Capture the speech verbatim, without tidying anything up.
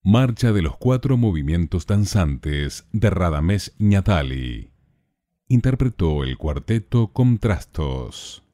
Marcha de los cuatro movimientos danzantes de Radamés Ñatali. Interpretó el cuarteto Contrastos.